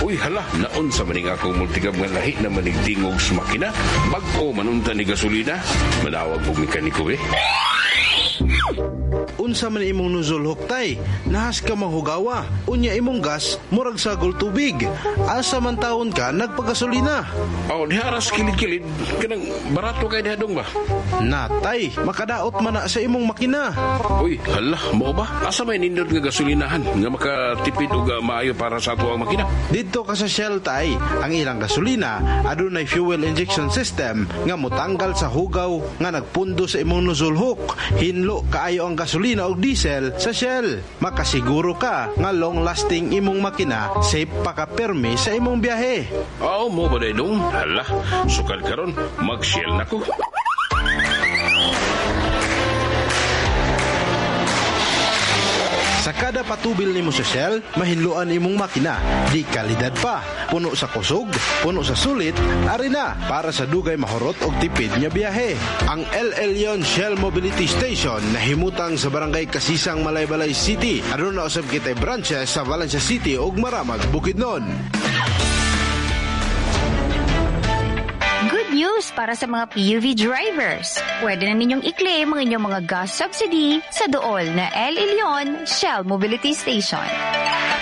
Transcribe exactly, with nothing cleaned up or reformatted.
Uy, hala, naon sa maning akong multigab nga lahi na manigtingog sa makina. Bag-o manunta ni gasolina. Manawag po mekaniko eh. Unsa man imong nozzle huktay, nahas ka mahugawa. Unya imong gas, murag sagol tubig. Asa man taon ka, nagpagasolina. Oh, diharas kilid-kilid. Kanang barato kay dihadong ba? Natay, makadaot man na sa imong makina. Uy, hala, mo ba? Asa may nindot nga gasolinahan nga makatipid o maayo para sa ato ang makina? Dito ka sa Shell tay, ang ilang gasolina adunay fuel injection system nga motanggal sa hugaw nga nagpundo sa imong nozzle hook. Hinlo kaayo ang gasolina o diesel sa Shell. Makasiguro ka nga long lasting imong makina, safe pa ka permi sa imong biyahe. Oh, mo ba day dong? Hala, sukad karon, mag-Shell na ko. Sa kada patubil nimo sa Shell, mahinluan imong makina. Di kalidad pa, puno sa kusog, puno sa sulit, ari na para sa dugay mahurot og tipid nga biyahe. Ang El Elyon Shell Mobility Station nahimutang sa barangay Kasisang, Malaybalay City. Aduna usab kitay branches sa Valencia City ug Maramag, Bukidnon. Good news para sa mga P U V drivers. Pwede na ninyong i-claim ang inyong mga gas subsidy sa dool na El Elyon Shell Mobility Station.